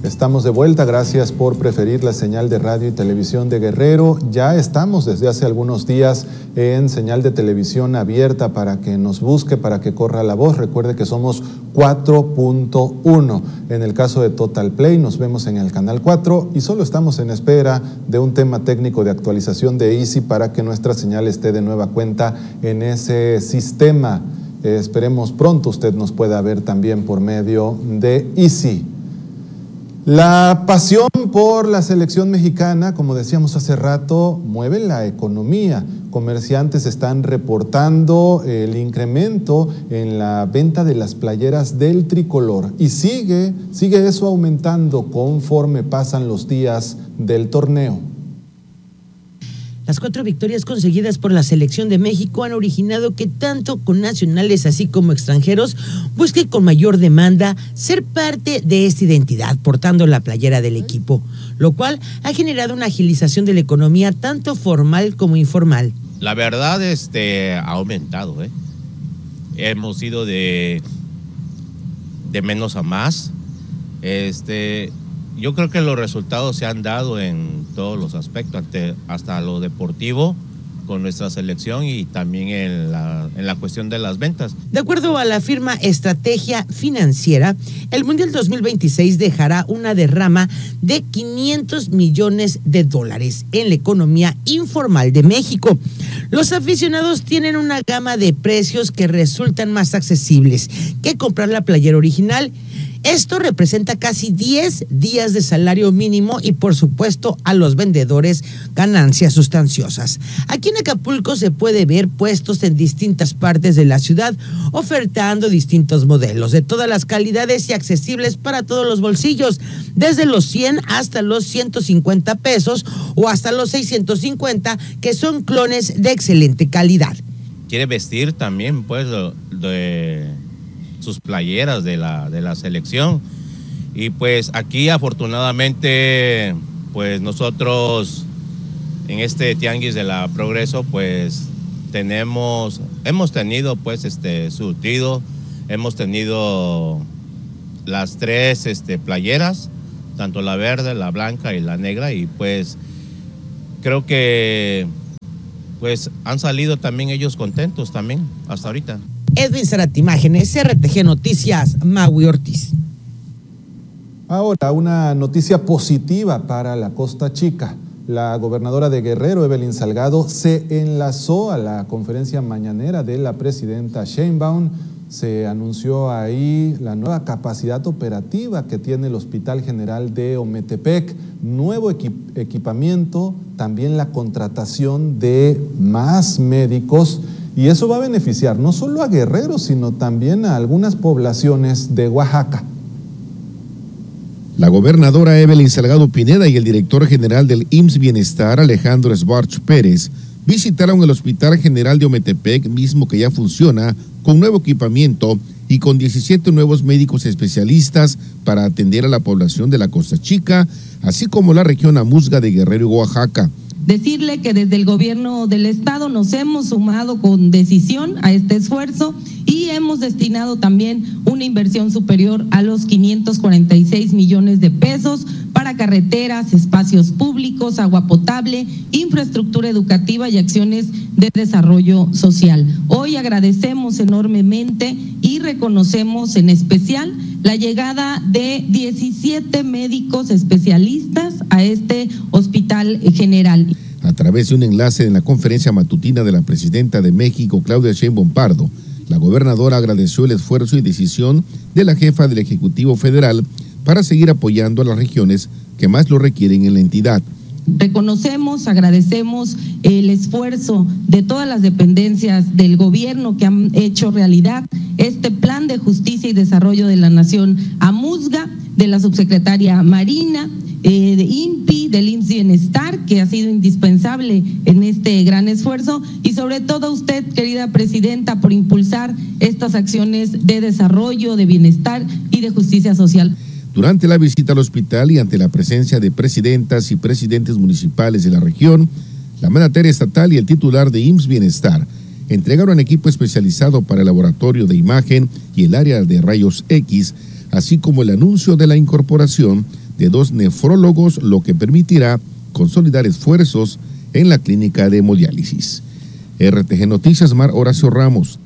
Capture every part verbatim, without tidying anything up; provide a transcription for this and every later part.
Estamos de vuelta, gracias por preferir la señal de radio y televisión de Guerrero. Ya estamos desde hace algunos días en señal de televisión abierta para que nos busque, para que corra la voz. Recuerde que somos cuatro punto uno. En el caso de Total Play nos vemos en el canal cuatro y solo estamos en espera de un tema técnico de actualización de Easy para que nuestra señal esté de nueva cuenta en ese sistema. Eh, esperemos pronto usted nos pueda ver también por medio de Easy. La pasión por la selección mexicana, como decíamos hace rato, mueve la economía. Comerciantes están reportando el incremento en la venta de las playeras del tricolor y sigue, sigue eso aumentando conforme pasan los días del torneo. Las cuatro victorias conseguidas por la selección de México han originado que tanto con nacionales así como extranjeros busquen con mayor demanda ser parte de esta identidad portando la playera del equipo, lo cual ha generado una agilización de la economía tanto formal como informal. La verdad, este, ha aumentado, ¿eh? Hemos ido de, de menos a más. Este... Yo creo que los resultados se han dado en todos los aspectos, hasta lo deportivo con nuestra selección y también en la, en la cuestión de las ventas. De acuerdo a la firma Estrategia Financiera, el Mundial dos mil veintiséis dejará una derrama de quinientos millones de dólares en la economía informal de México. Los aficionados tienen una gama de precios que resultan más accesibles que comprar la playera original. Esto representa casi diez días de salario mínimo y, por supuesto, a los vendedores ganancias sustanciosas. Aquí en Acapulco se puede ver puestos en distintas partes de la ciudad ofertando distintos modelos de todas las calidades y accesibles para todos los bolsillos, desde los cien hasta los ciento cincuenta pesos o hasta los seiscientos cincuenta, que son clones de excelente calidad. Quiere vestir también, pues, de sus playeras de la, de la selección. Y pues aquí afortunadamente, pues nosotros en este tianguis de la Progreso, pues tenemos, hemos tenido pues este surtido, hemos tenido las tres este, playeras, tanto la verde, la blanca y la negra, y pues creo que pues han salido también ellos contentos también hasta ahorita. Edwin Zarate Imágenes, R T G Noticias, Maui Ortiz. Ahora, una noticia positiva para la Costa Chica. La gobernadora de Guerrero, Evelyn Salgado, se enlazó a la conferencia mañanera de la presidenta Sheinbaum. Se anunció ahí la nueva capacidad operativa que tiene el Hospital General de Ometepec, nuevo equip- equipamiento, también la contratación de más médicos. Y eso va a beneficiar no solo a Guerrero, sino también a algunas poblaciones de Oaxaca. La gobernadora Evelyn Salgado Pineda y el director general del I M S S Bienestar, Alejandro Sbarch Pérez, visitaron el Hospital General de Ometepec, mismo que ya funciona con nuevo equipamiento y con diecisiete nuevos médicos especialistas para atender a la población de la Costa Chica, así como la región Amuzga de Guerrero y Oaxaca. Decirle que desde el gobierno del estado nos hemos sumado con decisión a este esfuerzo y hemos destinado también una inversión superior a los quinientos cuarenta y seis millones de pesos para carreteras, espacios públicos, agua potable, infraestructura educativa y acciones de desarrollo social. Hoy agradecemos enormemente y reconocemos en especial la llegada de diecisiete médicos especialistas a este hospital general. A través de un enlace en la conferencia matutina de la presidenta de México, Claudia Sheinbaum Pardo, la gobernadora agradeció el esfuerzo y decisión de la jefa del Ejecutivo Federal para seguir apoyando a las regiones que más lo requieren en la entidad. Reconocemos, agradecemos el esfuerzo de todas las dependencias del gobierno que han hecho realidad este plan de justicia y desarrollo de la nación Amuzga, de la subsecretaria Marina, eh, de I N P I, del I M S S Bienestar, que ha sido indispensable en este gran esfuerzo, y sobre todo usted, querida presidenta, por impulsar estas acciones de desarrollo, de bienestar y de justicia social. Durante la visita al hospital y ante la presencia de presidentas y presidentes municipales de la región, la mandataria estatal y el titular de I M S S Bienestar entregaron equipo especializado para el laboratorio de imagen y el área de rayos X, así como el anuncio de la incorporación de dos nefrólogos, lo que permitirá consolidar esfuerzos en la clínica de hemodiálisis. R T G Noticias, Mar Horacio Ramos.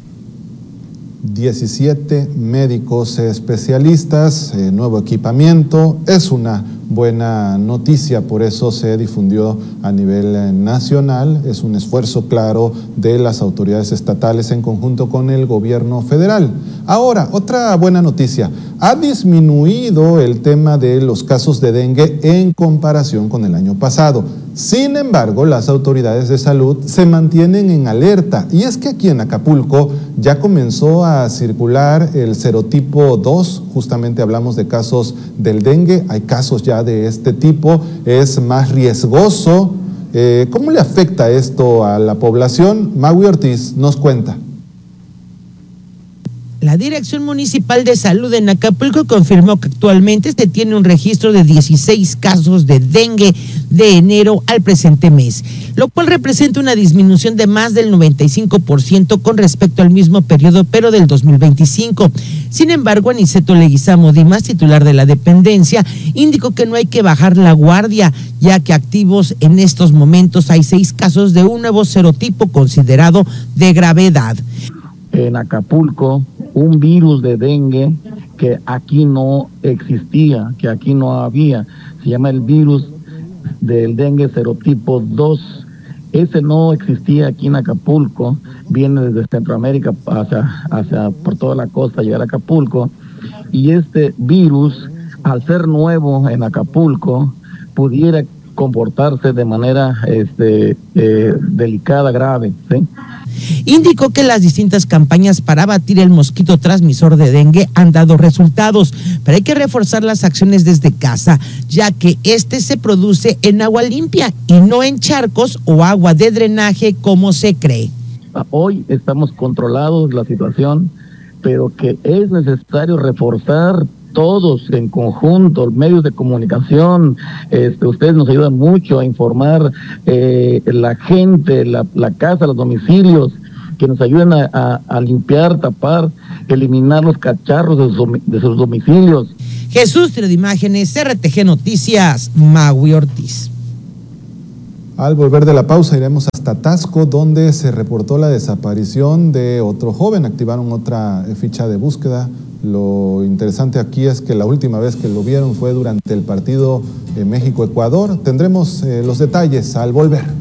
diecisiete médicos especialistas, eh, nuevo equipamiento, es una buena noticia, por eso se difundió a nivel eh, nacional, es un esfuerzo claro de las autoridades estatales en conjunto con el gobierno federal. Ahora, otra buena noticia, ha disminuido el tema de los casos de dengue en comparación con el año pasado. Sin embargo, las autoridades de salud se mantienen en alerta, y es que aquí en Acapulco ya comenzó a circular el serotipo dos, justamente hablamos de casos del dengue, hay casos ya de este tipo, es más riesgoso. Eh, ¿Cómo le afecta esto a la población? Magui Ortiz nos cuenta. La Dirección Municipal de Salud en Acapulco confirmó que actualmente se tiene un registro de dieciséis casos de dengue de enero al presente mes, lo cual representa una disminución de más del noventa y cinco por ciento con respecto al mismo periodo, pero del dos mil veinticinco. Sin embargo, Aniceto Leguizamo Dimas, titular de la dependencia, indicó que no hay que bajar la guardia, ya que activos en estos momentos hay seis casos de un nuevo serotipo considerado de gravedad. En Acapulco, un virus de dengue que aquí no existía, que aquí no había, se llama el virus del dengue serotipo dos. Ese no existía aquí en Acapulco, viene desde Centroamérica hacia, hacia por toda la costa, llegar a Acapulco, y este virus, al ser nuevo en Acapulco, pudiera comportarse de manera este, eh, delicada, grave, ¿sí? Indicó que las distintas campañas para abatir el mosquito transmisor de dengue han dado resultados, pero hay que reforzar las acciones desde casa, ya que este se produce en agua limpia y no en charcos o agua de drenaje como se cree. Hoy estamos controlados la situación, pero que es necesario reforzar todos en conjunto, medios de comunicación, este, ustedes nos ayudan mucho a informar, eh, la gente, la, la casa, los domicilios, que nos ayuden a, a, a limpiar, tapar, eliminar los cacharros de sus, de sus domicilios. Jesús Tiro de Imágenes, R T G Noticias, Magui Ortiz. Al volver de la pausa iremos hasta Taxco, donde se reportó la desaparición de otro joven, activaron otra ficha de búsqueda. Lo interesante aquí es que la última vez que lo vieron fue durante el partido eh, México-Ecuador. Tendremos eh, los detalles al volver.